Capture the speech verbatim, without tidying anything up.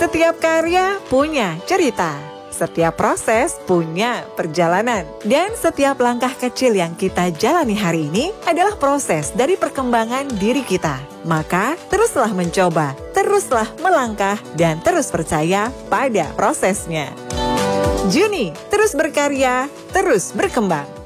Setiap karya punya cerita, setiap proses punya perjalanan. Dan setiap langkah kecil yang kita jalani hari ini adalah proses dari perkembangan diri kita. Maka teruslah mencoba, teruslah melangkah, dan terus percaya pada prosesnya. Juni, terus berkarya, terus berkembang.